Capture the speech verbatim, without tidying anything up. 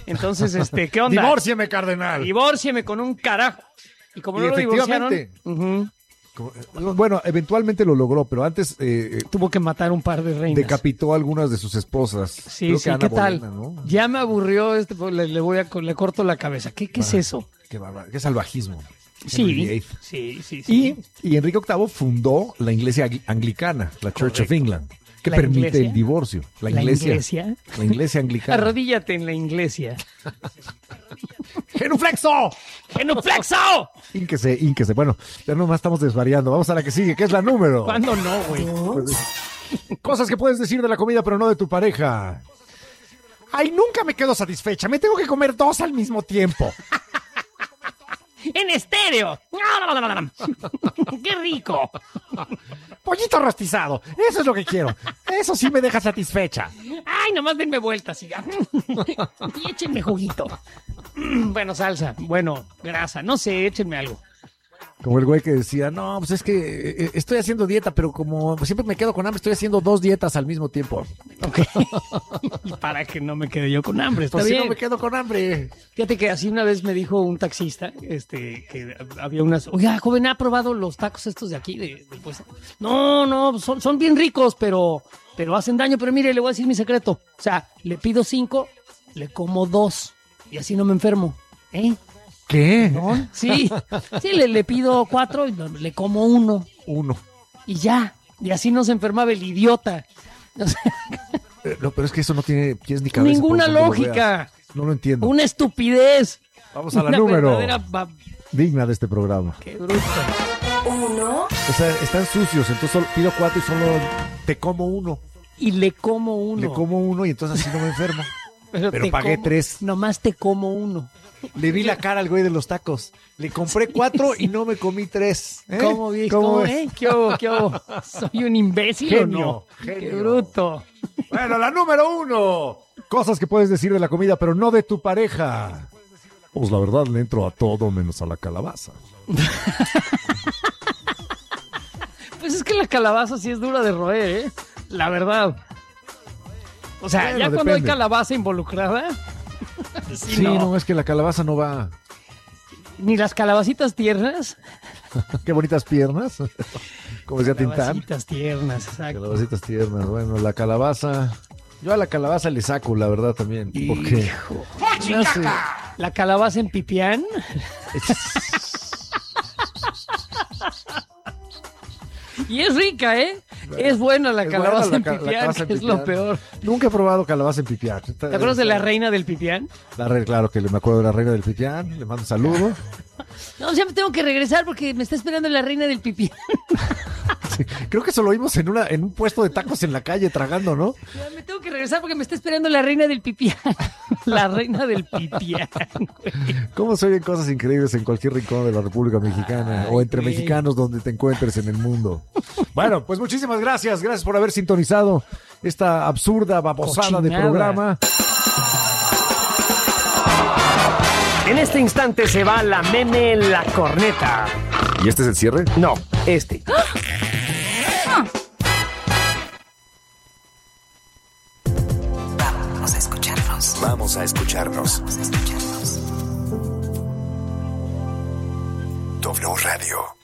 Entonces, este, ¿qué onda? Divórcieme, cardenal. Divórcieme con un carajo. Y como Y no lo divorciaron, efectivamente. Uh-huh. Bueno, eventualmente lo logró, pero antes eh, tuvo que matar un par de reinas. Decapitó a algunas de sus esposas. Sí, Creo sí, que Ana ¿qué tal? Bolena, ¿no? Ya me aburrió, este, le, le voy a, le corto la cabeza. ¿Qué, qué ah, es eso? Qué bárbaro, qué salvajismo. Sí, sí, sí, sí. Y, y Enrique octavo fundó la iglesia anglicana, la Church Correcto. of England, que ¿La permite iglesia? el divorcio. La, ¿La iglesia, iglesia? La iglesia anglicana. Arrodíllate en la iglesia. ¡Genuflexo! ¡Genuflexo! Ínquese, ínquese. Bueno, ya nomás estamos desvariando. Vamos a la que sigue, que es la número. ¿Cuándo no, güey? Pues, cosas que puedes decir de la comida, pero no de tu pareja. Ay, nunca me quedo satisfecha. Me tengo que comer dos al mismo tiempo. ¡En estéreo! ¡Qué rico! Pollito rostizado, eso es lo que quiero. Eso sí me deja satisfecha. Ay, nomás denme vueltas y ya. Y échenme juguito. Bueno, salsa, bueno, grasa, no sé, échenme algo. Como el güey que decía, no, pues es que eh, estoy haciendo dieta, pero como siempre me quedo con hambre, estoy haciendo dos dietas al mismo tiempo. Ok. Para que no me quede yo con hambre, está pues bien. Si no me quedo con hambre. Fíjate que así una vez me dijo un taxista, este, que había unas, oiga, joven, ¿ha probado los tacos estos de aquí? De, de pues, no, no, son, son bien ricos, pero, pero hacen daño. Pero mire, le voy a decir mi secreto. O sea, le pido cinco, le como dos, y así no me enfermo. ¿Eh? ¿Qué? ¿No? Sí, sí, le, le pido cuatro y le como uno. Uno. Y ya, y así no se enfermaba el idiota. O sea, eh, no, pero es que eso no tiene pies ni cabeza. Ninguna lógica. Lo no lo entiendo. Una estupidez. Vamos a la Una número ba... digna de este programa. Qué bruto. Uno. O sea, están sucios, entonces solo pido cuatro y solo te como uno. Y le como uno. Le como uno y entonces así no me enfermo. Pero, pero pagué como, tres. Nomás te como uno. Le vi la cara al güey de los tacos. Le compré cuatro y no me comí tres. ¿Eh? ¿Cómo, viejo? ¿Cómo, eh? ¿Qué hubo? ¿Qué hubo? ¿Soy un imbécil genio, o no? Genio. ¡Qué bruto! Bueno, la número uno. Cosas que puedes decir de la comida, pero no de tu pareja. Pues la verdad le entro a todo menos a la calabaza. Pues es que la calabaza sí es dura de roer, ¿eh? La verdad. O sea, bueno, ya depende. Cuando hay calabaza involucrada... Sí, sí no. no, es que la calabaza no va. Ni las calabacitas tiernas. Qué bonitas piernas. Como decía Tintán. Calabacitas tiernas, exacto. Calabacitas tiernas. Bueno, la calabaza. Yo a la calabaza le saco, la verdad, también. Porque. No sé. La calabaza en pipián. Y es rica, ¿eh? Es buena la calabaza en pipián, que es lo peor. Nunca he probado calabaza en pipián. ¿Te acuerdas de la reina del pipián? La reina, claro que me acuerdo de la reina del pipián. Le mando un saludo. No, ya me tengo que regresar porque me está esperando la reina del pipián. Sí, creo que eso lo vimos en, una, en un puesto de tacos en la calle tragando, ¿no? Ya me tengo que regresar porque me está esperando la reina del pipián. La reina del pipián, güey. ¿Cómo se oyen cosas increíbles en cualquier rincón de la República Mexicana? Ay, o entre güey. mexicanos donde te encuentres en el mundo. Bueno, pues muchísimas gracias. Gracias por haber sintonizado esta absurda babosada Cochinada. de programa. En este instante se va la meme la corneta. ¿Y este es el cierre? No, este. Vamos a escucharnos. Vamos a escucharnos. Vamos a escucharnos. W Radio.